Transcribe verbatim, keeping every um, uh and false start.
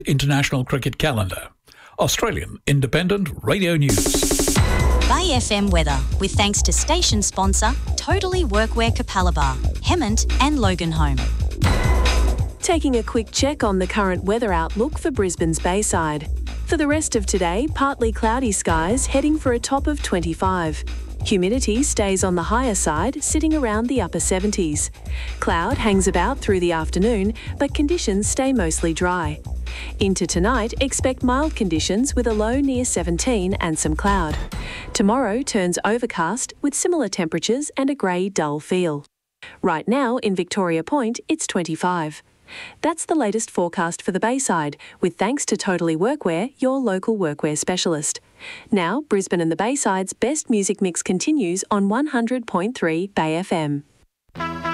International Cricket Calendar. Australian Independent Radio News. Bay F M weather, with thanks to station sponsor Totally Workwear Capalaba, Hemmant and Loganholme. Taking a quick check on the current weather outlook for Brisbane's Bayside. For the rest of today, partly cloudy skies heading for a top of twenty-five. Humidity stays on the higher side, sitting around the upper seventies. Cloud hangs about through the afternoon, but conditions stay mostly dry. Into tonight, expect mild conditions with a low near seventeen and some cloud. Tomorrow turns overcast with similar temperatures and a grey, dull feel. Right now in Victoria Point, it's twenty-five. That's the latest forecast for the Bayside, with thanks to Totally Workwear, your local workwear specialist. Now, Brisbane and the Bayside's best music mix continues on one hundred point three Bay F M.